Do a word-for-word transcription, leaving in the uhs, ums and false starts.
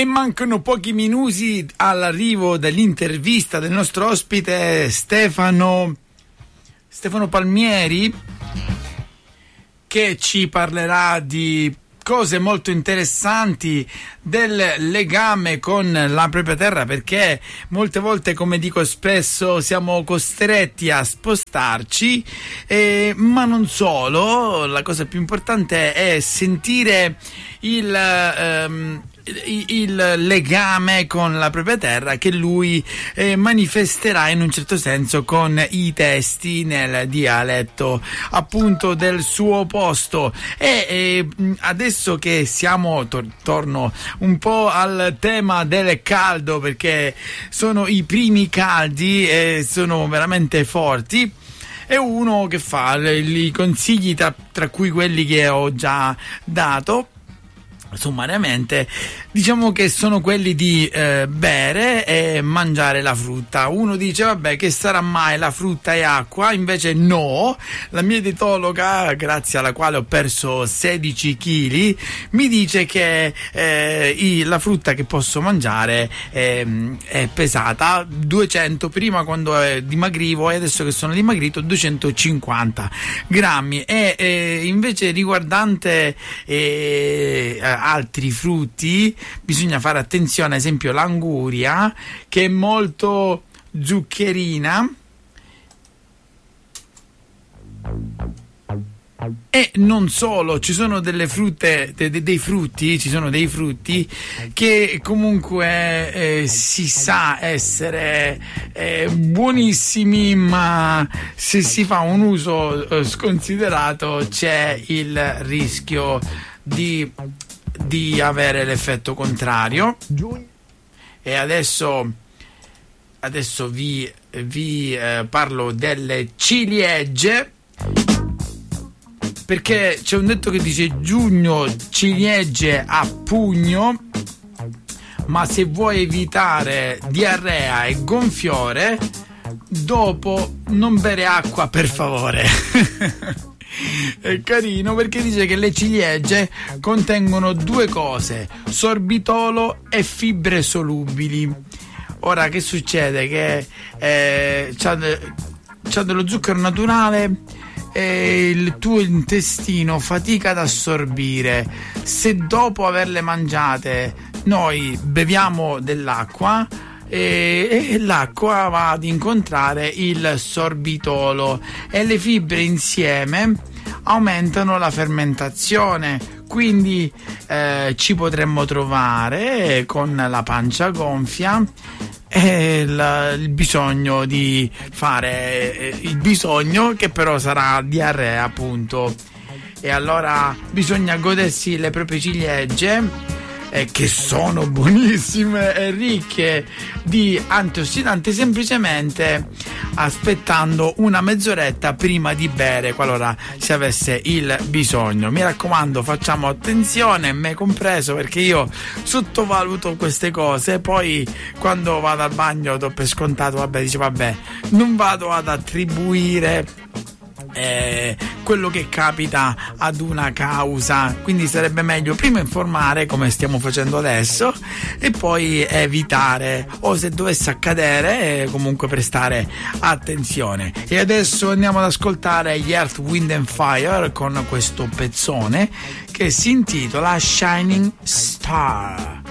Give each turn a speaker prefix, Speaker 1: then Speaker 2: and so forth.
Speaker 1: mancano pochi minuti all'arrivo dell'intervista del nostro ospite Stefano Stefano Palmieri, che ci parlerà di cose molto interessanti del legame con la propria terra, perché molte volte, come dico spesso, siamo costretti a spostarci, eh, ma non solo. La cosa più importante è sentire il ehm, il legame con la propria terra che lui eh, manifesterà in un certo senso con i testi nel dialetto appunto del suo posto. E eh, adesso che siamo tor- torno un po' al tema del caldo, perché sono i primi caldi e sono veramente forti. È uno che fa i consigli tra, tra cui quelli che ho già dato sommariamente, diciamo che sono quelli di eh, bere e mangiare la frutta. Uno dice vabbè, che sarà mai, la frutta è acqua? Invece no, la mia dietologa, grazie alla quale ho perso sedici chili, mi dice che eh, i, la frutta che posso mangiare è, è pesata duecento, prima quando eh, dimagrivo, e adesso che sono dimagrito duecentocinquanta grammi. E eh, invece riguardante eh, altri frutti bisogna fare attenzione, ad esempio l'anguria, che è molto zuccherina, e non solo, ci sono delle frutte, de, de, dei frutti, ci sono dei frutti che comunque eh, si sa essere eh, buonissimi, ma se si fa un uso eh, sconsiderato c'è il rischio di di avere l'effetto contrario. E adesso adesso vi, vi eh, parlo delle ciliegie, perché c'è un detto che dice giugno ciliegie a pugno, ma se vuoi evitare diarrea e gonfiore, dopo non bere acqua, per favore. È carino perché dice che le ciliegie contengono due cose: sorbitolo e fibre solubili. Ora, che succede? Che eh, c'ha, de, c'ha dello zucchero naturale e il tuo intestino fatica ad assorbire. Se dopo averle mangiate noi beviamo dell'acqua, E, e l'acqua va ad incontrare il sorbitolo, e le fibre insieme aumentano la fermentazione, quindi eh, ci potremmo trovare con la pancia gonfia e il, il bisogno di fare il bisogno che però sarà diarrea, appunto. E allora bisogna godersi le proprie ciliegie, Eh, che sono buonissime e ricche di antiossidanti, semplicemente aspettando una mezz'oretta prima di bere, qualora si avesse il bisogno. Mi raccomando, facciamo attenzione, me compreso, perché io sottovaluto queste cose, poi quando vado al bagno do per scontato, vabbè, dice vabbè, non vado ad attribuire Eh, quello che capita ad una causa, quindi sarebbe meglio prima informare, come stiamo facendo adesso, e poi evitare, o se dovesse accadere eh, comunque prestare attenzione. E adesso andiamo ad ascoltare gli Earth, Wind and Fire con questo pezzone che si intitola Shining Star.